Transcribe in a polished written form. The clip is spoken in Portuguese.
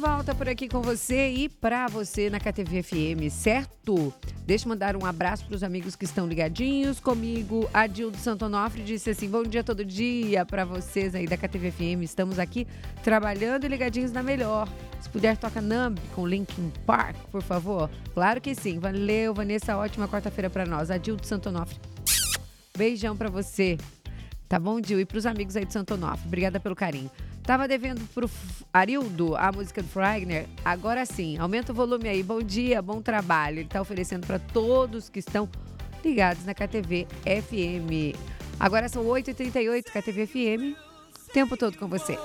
Volta por aqui com você e pra você na KTV FM, certo? Deixa eu mandar um abraço para os amigos que estão ligadinhos comigo. A Dildo Santonofre disse assim: bom dia todo dia para vocês aí da KTV FM. Estamos aqui trabalhando e ligadinhos na melhor. Se puder, toca Numb com Linkin Park, por favor. Claro que sim. Valeu, Vanessa. Ótima quarta-feira para nós. A Dildo Santonofre. Beijão para você. Tá bom, Dil? E pros amigos aí de Santo Onofre. Obrigada pelo carinho. Tava devendo pro Arildo a música do Fragner. Agora sim, aumenta o volume aí. Bom dia, bom trabalho. Ele tá oferecendo para todos que estão ligados na KTV FM. Agora são 8h38, KTV FM. Tempo todo com você.